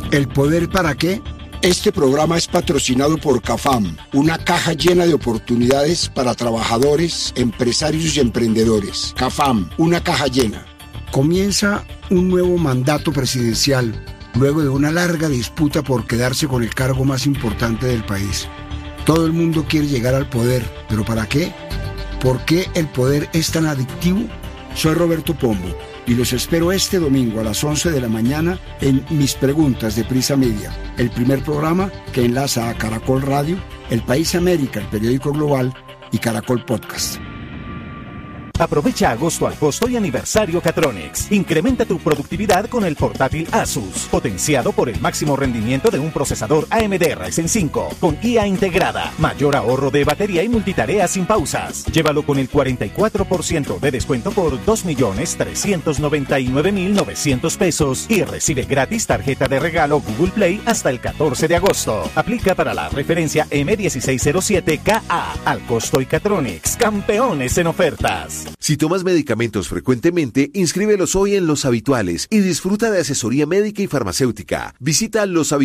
¿El poder para qué? Este programa es patrocinado por CAFAM, una caja llena de oportunidades para trabajadores, empresarios y emprendedores. CAFAM, una caja llena. Comienza un nuevo mandato presidencial, luego de una larga disputa por quedarse con el cargo más importante del país. Todo el mundo quiere llegar al poder, ¿pero para qué? ¿Por qué el poder es tan adictivo? Soy Roberto Pombo y los espero este domingo a las 11 de la mañana en Mis Preguntas de Prisa Media, el primer programa que enlaza a Caracol Radio, El País América, el periódico global, y Caracol Podcast. Aprovecha agosto al costo y aniversario Catronics. Incrementa tu productividad con el portátil Asus, potenciado por el máximo rendimiento de un procesador AMD Ryzen 5, con IA integrada, mayor ahorro de batería y multitarea sin pausas. Llévalo con el 44% de descuento por 2.399.900 pesos y recibe gratis tarjeta de regalo Google Play hasta el 14 de agosto. Aplica para la referencia M1607KA al costo y Catronics, campeones en ofertas. Si tomas medicamentos frecuentemente, inscríbelos hoy en Los Habituales y disfruta de asesoría médica y farmacéutica. Visita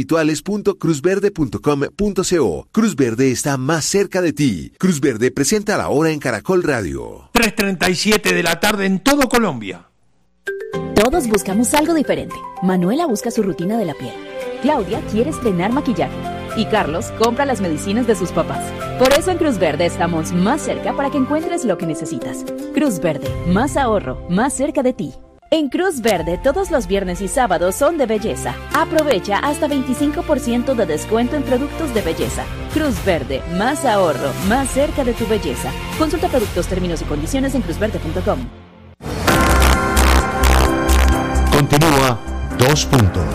loshabituales.cruzverde.com.co. Cruz Verde está más cerca de ti. Cruz Verde presenta la hora en Caracol Radio. 3:37 de la tarde en todo Colombia. Todos buscamos algo diferente. Manuela busca su rutina de la piel. Claudia quiere estrenar maquillaje. Y Carlos compra las medicinas de sus papás. Por eso en Cruz Verde estamos más cerca para que encuentres lo que necesitas. Cruz Verde, más ahorro, más cerca de ti. En Cruz Verde, todos los viernes y sábados son de belleza. Aprovecha hasta 25% de descuento en productos de belleza. Cruz Verde, más ahorro, más cerca de tu belleza. Consulta productos, términos y condiciones en cruzverde.com. Continúa 2 puntos.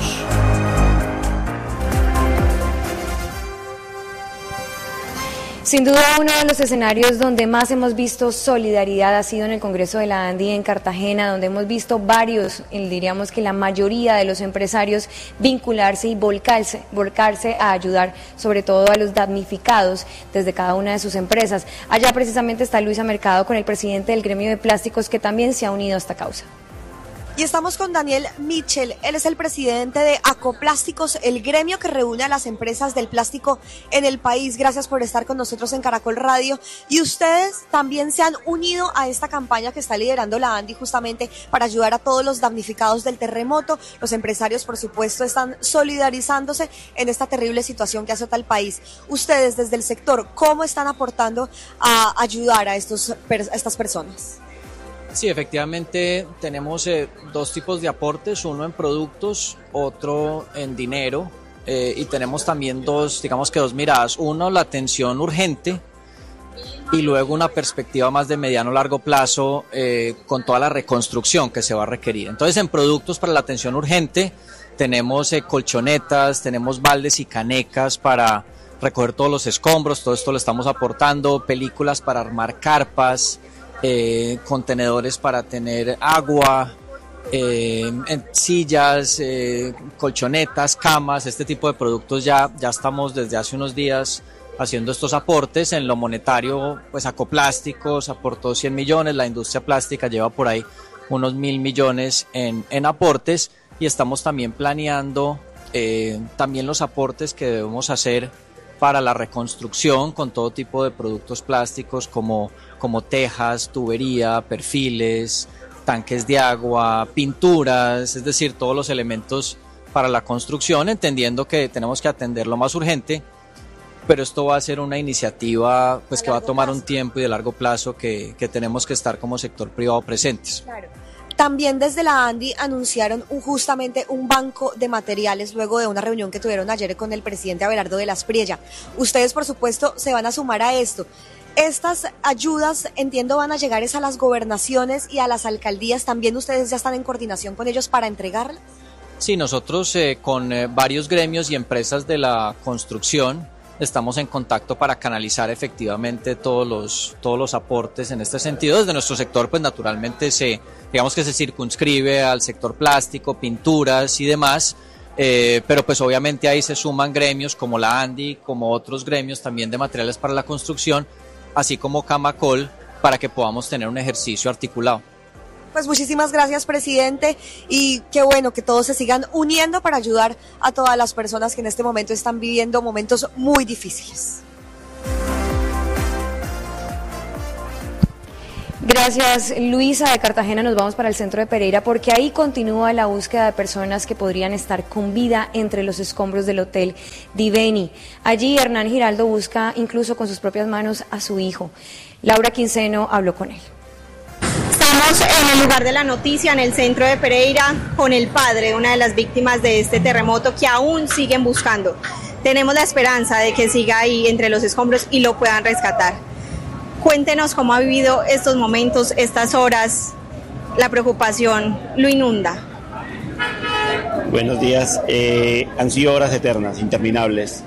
Sin duda, uno de los escenarios donde más hemos visto solidaridad ha sido en el Congreso de la ANDI en Cartagena, donde hemos visto varios, diríamos que la mayoría de los empresarios vincularse y volcarse a ayudar, sobre todo a los damnificados desde cada una de sus empresas. Allá precisamente está Luisa Mercado con el presidente del gremio de plásticos, que también se ha unido a esta causa. Y estamos con Daniel Mitchell, él es el presidente de Acoplásticos, el gremio que reúne a las empresas del plástico en el país. Gracias por estar con nosotros en Caracol Radio. Y ustedes también se han unido a esta campaña que está liderando la ANDI justamente para ayudar a todos los damnificados del terremoto. Los empresarios, por supuesto, están solidarizándose en esta terrible situación que azota al país. Ustedes desde el sector, ¿cómo están aportando a ayudar a estas personas? Sí, efectivamente tenemos dos tipos de aportes, uno en productos, otro en dinero, y tenemos también dos miradas, uno la atención urgente y luego una perspectiva más de mediano largo plazo con toda la reconstrucción que se va a requerir. Entonces, en productos para la atención urgente tenemos colchonetas, tenemos baldes y canecas para recoger todos los escombros, todo esto lo estamos aportando, películas para armar carpas, contenedores para tener agua, sillas, colchonetas, camas, este tipo de productos ya estamos desde hace unos días haciendo estos aportes. En lo monetario, pues Acoplásticos aportó 100 millones, la industria plástica lleva por ahí unos 1.000 millones en aportes, y estamos también planeando también los aportes que debemos hacer para la reconstrucción con todo tipo de productos plásticos como tejas, tubería, perfiles, tanques de agua, pinturas, es decir, todos los elementos para la construcción, entendiendo que tenemos que atender lo más urgente, pero esto va a ser una iniciativa pues que va a tomar un tiempo y de largo plazo que tenemos que estar como sector privado presentes. Claro. También desde la ANDI anunciaron justamente un banco de materiales luego de una reunión que tuvieron ayer con el presidente Abelardo de las Priella. Ustedes, por supuesto, se van a sumar a esto. Estas ayudas, entiendo, van a llegar a las gobernaciones y a las alcaldías. ¿También ustedes ya están en coordinación con ellos para entregarlas? Sí, nosotros con varios gremios y empresas de la construcción estamos en contacto para canalizar efectivamente todos los aportes en este sentido. Desde nuestro sector, pues naturalmente se circunscribe al sector plástico, pinturas y demás, pero pues obviamente ahí se suman gremios como la ANDI, como otros gremios también de materiales para la construcción, así como Camacol, para que podamos tener un ejercicio articulado. Pues muchísimas gracias, presidente, y qué bueno que todos se sigan uniendo para ayudar a todas las personas que en este momento están viviendo momentos muy difíciles. Gracias, Luisa. De Cartagena nos vamos para el centro de Pereira porque ahí continúa la búsqueda de personas que podrían estar con vida entre los escombros del Hotel Diveni. Allí Hernán Giraldo busca incluso con sus propias manos a su hijo. Laura Quinceno habló con él. Estamos en el lugar de la noticia, en el centro de Pereira, con el padre de una de las víctimas de este terremoto que aún siguen buscando. Tenemos la esperanza de que siga ahí entre los escombros y lo puedan rescatar. Cuéntenos cómo ha vivido estos momentos, estas horas, la preocupación lo inunda. Buenos días, han sido horas eternas, interminables,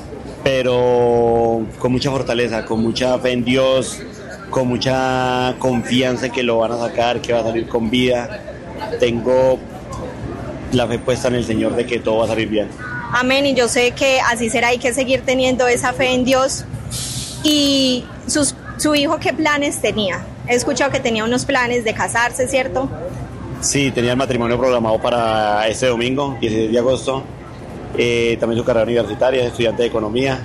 pero con mucha fortaleza, con mucha fe en Dios, con mucha confianza en que lo van a sacar, que va a salir con vida. Tengo la fe puesta en el Señor de que todo va a salir bien. Amén, y yo sé que así será, hay que seguir teniendo esa fe en Dios. Y su hijo, ¿qué planes tenía? He escuchado que tenía unos planes de casarse, ¿cierto? Sí, tenía el matrimonio programado para este domingo, 16 de agosto. También su carrera universitaria, es estudiante de economía.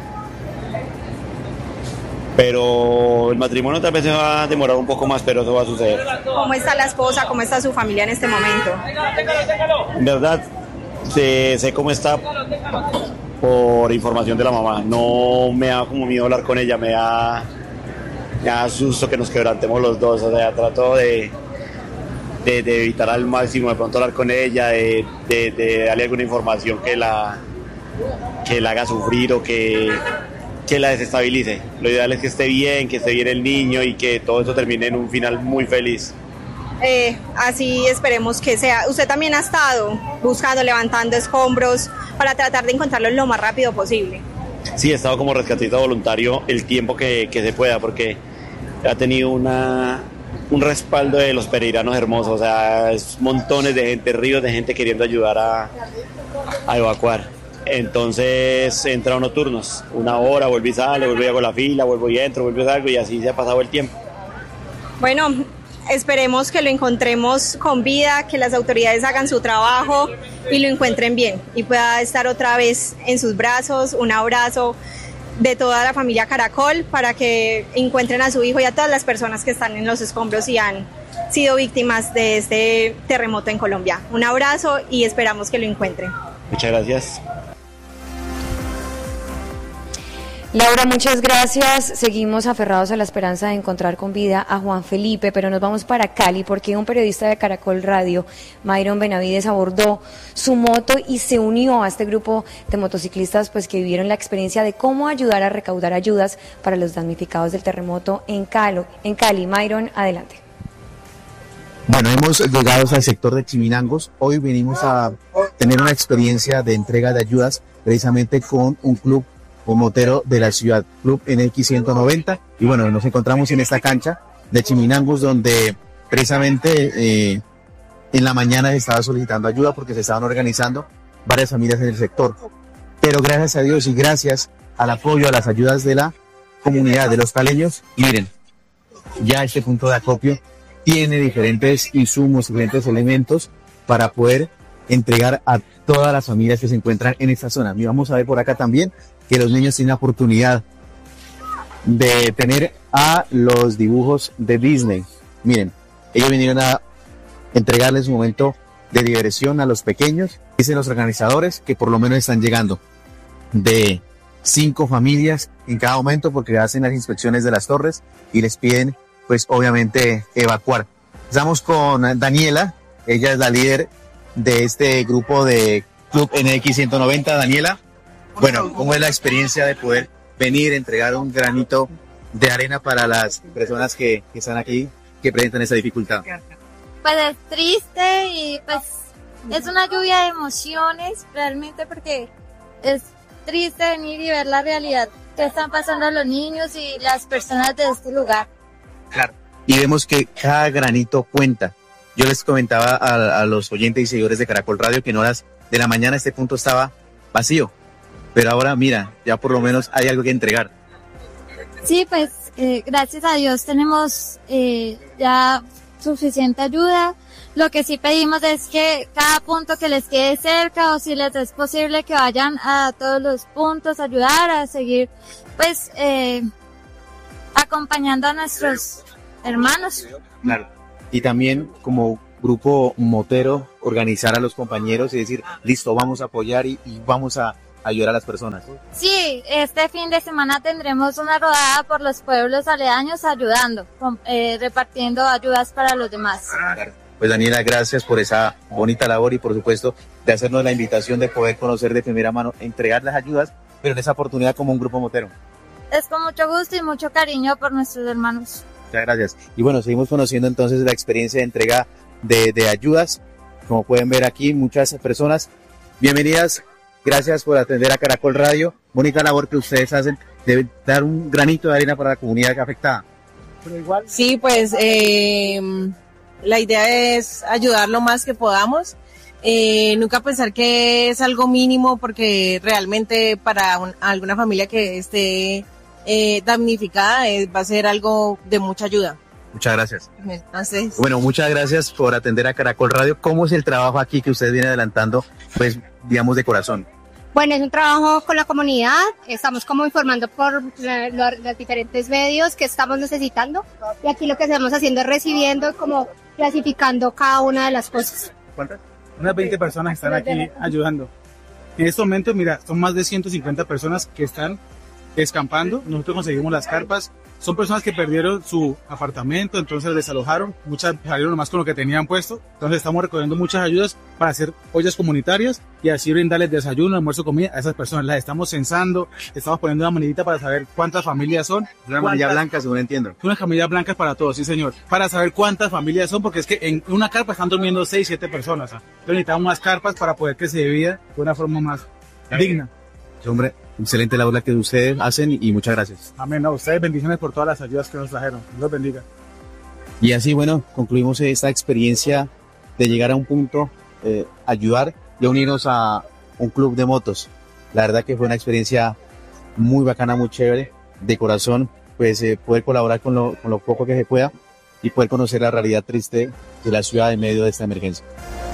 Pero el matrimonio tal vez se va a demorar un poco más, pero eso va a suceder. ¿Cómo está la esposa? ¿Cómo está su familia en este momento? En verdad, sé cómo está por información de la mamá. No me da como miedo hablar con ella, me da susto que nos quebrantemos los dos. O sea, trato de evitar al máximo de pronto hablar con ella, de darle alguna información que la haga sufrir o que la desestabilice. Lo ideal es que esté bien el niño y que todo eso termine en un final muy feliz. Así esperemos que sea. Usted también ha estado buscando, levantando escombros para tratar de encontrarlo lo más rápido posible. Sí, he estado como rescatista voluntario el tiempo que se pueda, porque ha tenido un respaldo de los pereiranos hermosos. O sea, es montones de gente, ríos de gente queriendo ayudar a evacuar. Entonces entra unos turnos, una hora, vuelvo y sale, vuelvo y hago la fila, vuelvo y entro, vuelvo y salgo, y así se ha pasado el tiempo. Bueno, esperemos que lo encontremos con vida, que las autoridades hagan su trabajo y lo encuentren bien y pueda estar otra vez en sus brazos. Un abrazo de toda la familia Caracol para que encuentren a su hijo y a todas las personas que están en los escombros y han sido víctimas de este terremoto en Colombia. Un abrazo y esperamos que lo encuentren. Muchas gracias. Laura, muchas gracias. Seguimos aferrados a la esperanza de encontrar con vida a Juan Felipe, pero nos vamos para Cali porque un periodista de Caracol Radio, Myron Benavides, abordó su moto y se unió a este grupo de motociclistas pues que vivieron la experiencia de cómo ayudar a recaudar ayudas para los damnificados del terremoto en Cali. Myron, adelante. Bueno, hemos llegado al sector de Chiminangos. Hoy venimos a tener una experiencia de entrega de ayudas precisamente con un club o motero de la ciudad, Club NX 190, y bueno, nos encontramos en esta cancha de Chiminangos donde precisamente en la mañana se estaba solicitando ayuda porque se estaban organizando varias familias en el sector, pero gracias a Dios y gracias al apoyo, a las ayudas de la comunidad de los caleños, y miren, ya este punto de acopio tiene diferentes insumos, diferentes elementos para poder entregar a todas las familias que se encuentran en esta zona. Y vamos a ver por acá también que los niños tienen la oportunidad de tener a los dibujos de Disney. Miren, ellos vinieron a entregarles un momento de diversión a los pequeños. Dicen los organizadores que por lo menos están llegando de 5 familias en cada momento porque hacen las inspecciones de las torres y les piden, pues obviamente, evacuar. Estamos con Daniela, ella es la líder de este grupo de Club NX 190. Daniela, bueno, ¿cómo es la experiencia de poder venir a entregar un granito de arena para las personas que están aquí, que presentan esa dificultad? Pues es triste y pues es una lluvia de emociones realmente, porque es triste venir y ver la realidad que están pasando los niños y las personas de este lugar. Claro, y vemos que cada granito cuenta. Yo les comentaba a los oyentes y seguidores de Caracol Radio que en horas de la mañana este punto estaba vacío, pero ahora mira, ya por lo menos hay algo que entregar. Sí, pues gracias a Dios tenemos ya suficiente ayuda. Lo que sí pedimos es que cada punto que les quede cerca o si les es posible que vayan a todos los puntos a ayudar, a seguir pues acompañando a nuestros hermanos. Claro. Y también como grupo motero, organizar a los compañeros y decir, listo, vamos a apoyar y vamos a ayudar a las personas. Sí, este fin de semana tendremos una rodada por los pueblos aledaños ayudando, repartiendo ayudas para los demás. Pues Daniela, gracias por esa bonita labor y por supuesto de hacernos la invitación de poder conocer de primera mano, entregar las ayudas, pero en esa oportunidad como un grupo motero. Es con mucho gusto y mucho cariño por nuestros hermanos. Muchas gracias. Y bueno, seguimos conociendo entonces la experiencia de entrega de ayudas. Como pueden ver aquí, muchas personas. Bienvenidas, gracias por atender a Caracol Radio. Bonita labor que ustedes hacen de dar un granito de arena para la comunidad afectada. Pero igual. Sí, pues la idea es ayudar lo más que podamos. Nunca pensar que es algo mínimo, porque realmente para alguna familia que esté damnificada va a ser algo de mucha ayuda. Muchas gracias. Entonces, bueno, muchas gracias por atender a Caracol Radio. ¿Cómo es el trabajo aquí que usted viene adelantando, pues, digamos, de corazón? Bueno, es un trabajo con la comunidad. Estamos como informando por los diferentes medios que estamos necesitando. Y aquí lo que estamos haciendo es recibiendo, como clasificando cada una de las cosas. ¿Cuántas? Unas 20 personas están aquí ayudando. En estos momentos, mira, son más de 150 personas que están escampando. Nosotros conseguimos las carpas. Son personas que perdieron su apartamento, entonces desalojaron. Muchas salieron nomás con lo que tenían puesto. Entonces estamos recogiendo muchas ayudas para hacer ollas comunitarias y así brindarles desayuno, almuerzo, comida a esas personas. Las estamos censando, estamos poniendo una monedita para saber cuántas familias son. Una manilla blanca, según entiendo. Una camilla blanca para todos, sí señor. Para saber cuántas familias son, porque es que en una carpa están durmiendo 6, 7 personas. Entonces necesitamos más carpas para poder que se divida de una forma más digna. Hombre, excelente labor la que ustedes hacen y muchas gracias. Amén. A ustedes bendiciones por todas las ayudas que nos trajeron. Dios los bendiga. Y así, bueno, concluimos esta experiencia de llegar a un punto, ayudar y unirnos a un club de motos. La verdad que fue una experiencia muy bacana, muy chévere, de corazón, pues poder colaborar con lo poco que se pueda y poder conocer la realidad triste de la ciudad en medio de esta emergencia.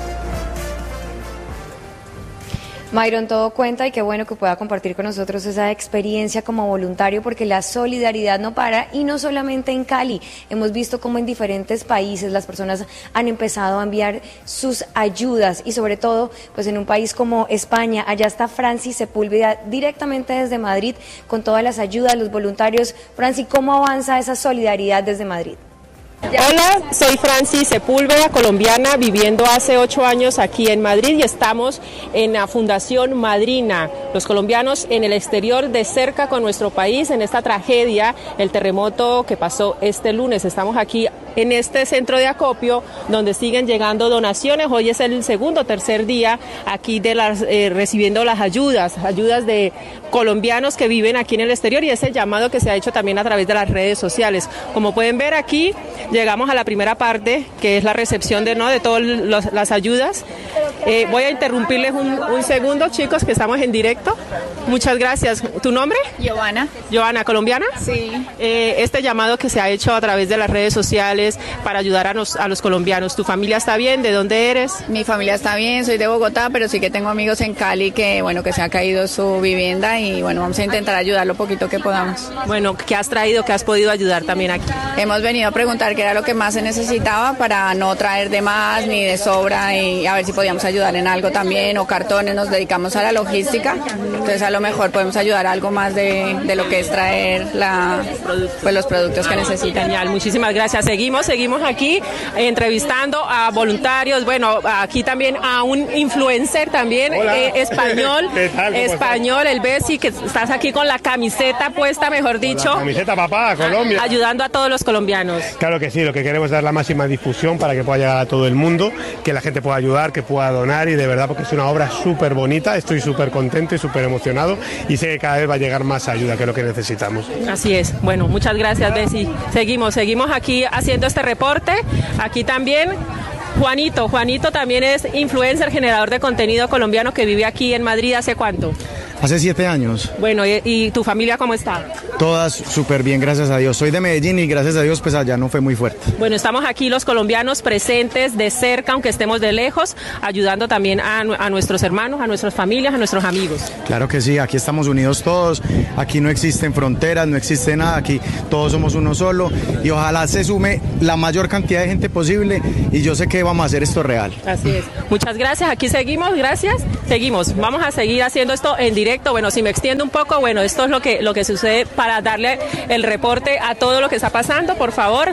Myron, todo cuenta y qué bueno que pueda compartir con nosotros esa experiencia como voluntario, porque la solidaridad no para, y no solamente en Cali. Hemos visto cómo en diferentes países las personas han empezado a enviar sus ayudas y sobre todo pues en un país como España. Allá está Franci Sepúlveda directamente desde Madrid con todas las ayudas, los voluntarios. Franci, ¿cómo avanza esa solidaridad desde Madrid? Hola, soy Franci Sepúlveda, colombiana, viviendo hace 8 años aquí en Madrid, y estamos en la Fundación Madrina, los colombianos en el exterior, de cerca con nuestro país en esta tragedia, el terremoto que pasó este lunes. Estamos aquí en este centro de acopio donde siguen llegando donaciones. Hoy es el segundo o tercer día aquí de recibiendo las ayudas de colombianos que viven aquí en el exterior, y ese llamado que se ha hecho también a través de las redes sociales. Como pueden ver aquí, llegamos a la primera parte, que es la recepción de todas las ayudas. Voy a interrumpirles un segundo, chicos, que estamos en directo. Muchas gracias. ¿Tu nombre? Giovanna. Giovanna, ¿colombiana? Sí. Este llamado que se ha hecho a través de las redes sociales para ayudar a los colombianos. ¿Tu familia está bien? ¿De dónde eres? Mi familia está bien, soy de Bogotá, pero sí que tengo amigos en Cali que se ha caído su vivienda, y vamos a intentar ayudar lo poquito que podamos. Bueno, ¿qué has traído? ¿Qué has podido ayudar también aquí? Hemos venido a preguntar qué era lo que más se necesitaba para no traer de más ni de sobra, y a ver si podíamos ayudar en algo también, o cartones. Nos dedicamos a la logística, entonces a lo mejor podemos ayudar algo más de lo que es traer los productos que necesitan. Genial, muchísimas gracias. Seguimos aquí entrevistando a voluntarios, aquí también a un influencer también, español, el Bessi, que estás aquí con la camiseta puesta, mejor dicho. La camiseta papá, Colombia. Ayudando a todos los colombianos. Claro que sí, lo que queremos es dar la máxima difusión para que pueda llegar a todo el mundo, que la gente pueda ayudar, que pueda donar, y de verdad porque es una obra súper bonita, estoy súper contento y súper emocionado, y sé que cada vez va a llegar más ayuda, que es lo que necesitamos. Así es, bueno, muchas gracias, Bessi. Seguimos aquí haciendo este reporte. Aquí también Juanito también es influencer, generador de contenido colombiano, que vive aquí en Madrid. ¿Hace cuánto? Hace 7 años. Bueno, ¿y tu familia cómo está? Todas súper bien, gracias a Dios. Soy de Medellín y gracias a Dios pues allá no fue muy fuerte. Bueno, estamos aquí los colombianos presentes de cerca, aunque estemos de lejos, ayudando también a nuestros hermanos, a nuestras familias, a nuestros amigos. Claro que sí, aquí estamos unidos todos, aquí no existen fronteras, no existe nada, aquí todos somos uno solo y ojalá se sume la mayor cantidad de gente posible y yo sé que vamos a hacer esto real. Así es. Muchas gracias, aquí seguimos, gracias. Seguimos, vamos a seguir haciendo esto en directo. Bueno, si me extiendo un poco, bueno, esto es lo que sucede para darle el reporte a todo lo que está pasando, por favor.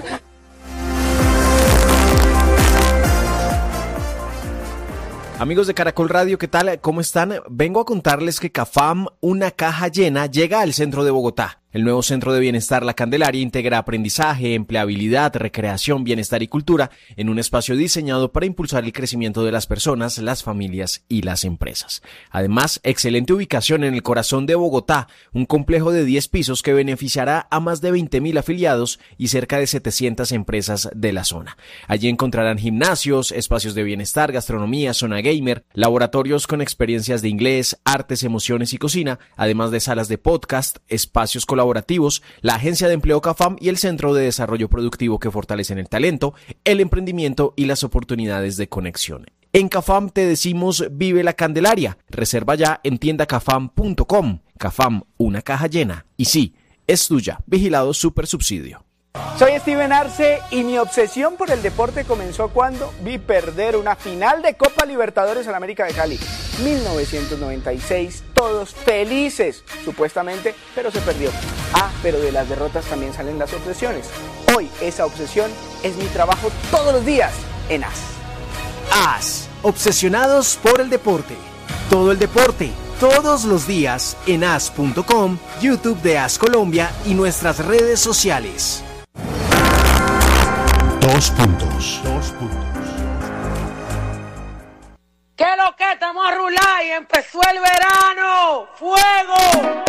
Amigos de Caracol Radio, ¿qué tal? ¿Cómo están? Vengo a contarles que CAFAM, una caja llena, llega al centro de Bogotá. El nuevo Centro de Bienestar La Candelaria integra aprendizaje, empleabilidad, recreación, bienestar y cultura en un espacio diseñado para impulsar el crecimiento de las personas, las familias y las empresas. Además, excelente ubicación en el corazón de Bogotá, un complejo de 10 pisos que beneficiará a más de 20.000 afiliados y cerca de 700 empresas de la zona. Allí encontrarán gimnasios, espacios de bienestar, gastronomía, zona gamer, laboratorios con experiencias de inglés, artes, emociones y cocina, además de salas de podcast, espacios colaborativos, la Agencia de Empleo CAFAM y el Centro de Desarrollo Productivo que fortalecen el talento, el emprendimiento y las oportunidades de conexión. En CAFAM te decimos vive la Candelaria. Reserva ya en tiendacafam.com. CAFAM, una caja llena. Y sí, es tuya. Vigilado Supersubsidio. Soy Steven Arce y mi obsesión por el deporte comenzó cuando vi perder una final de Copa Libertadores en América de Cali. 1996, todos felices, supuestamente, pero se perdió. Pero de las derrotas también salen las obsesiones. Hoy esa obsesión es mi trabajo todos los días en AS. AS, obsesionados por el deporte. Todo el deporte, todos los días en as.com, YouTube de AS Colombia y nuestras redes sociales. 2 puntos. ¿Qué lo que estamos a rular y empezó el verano?